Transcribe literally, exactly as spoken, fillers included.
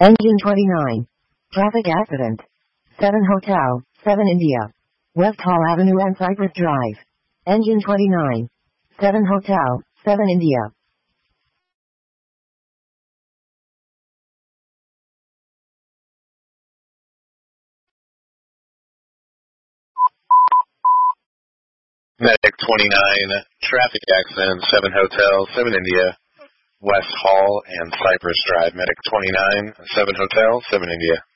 Engine twenty-nine. Traffic accident. seven Hotel, seven India. West Hall Avenue and Cypress Drive. Engine twenty-nine. seven Hotel, seven India. Medic twenty-nine, traffic accident, seven Hotel, seven India, West Hall and Cypress Drive. Medic twenty-nine, seven Hotel, seven India.